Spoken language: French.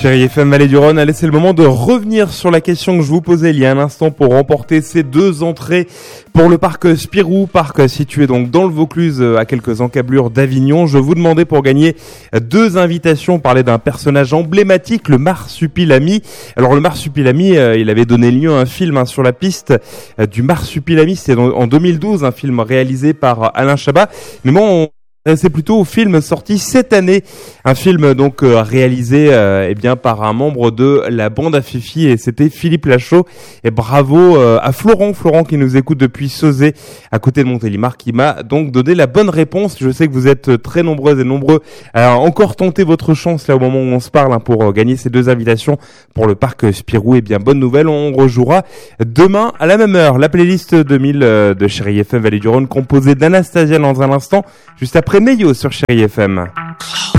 Chérie FM Vallée du Rhône, allez, c'est le moment de revenir sur la question que je vous posais il y a un instant pour remporter ces 2 entrées pour le parc Spirou, parc situé donc dans le Vaucluse à quelques encablures d'Avignon. Je vous demandais pour gagner 2 invitations, parler d'un personnage emblématique, le Marsupilami. Alors le Marsupilami, il avait donné lieu à un film sur la piste du Marsupilami, c'était en 2012, un film réalisé par Alain Chabat. Mais bon, c'est plutôt au film sorti cette année, un film donc réalisé par un membre de la bande à Fifi, et c'était Philippe Lachaud. Et bravo à Florent qui nous écoute depuis Sauzet à côté de Montélimar, qui m'a donc donné la bonne réponse. Je sais que vous êtes très nombreuses et nombreux à encore tenter votre chance là au moment où on se parle pour gagner ces 2 invitations pour le parc Spirou. Et bien bonne nouvelle, on rejouera demain à la même heure la playlist 2000 de Chérie FM Vallée du Rhône, composée d'Anastasia dans un instant, juste après Meyo sur Chérie FM.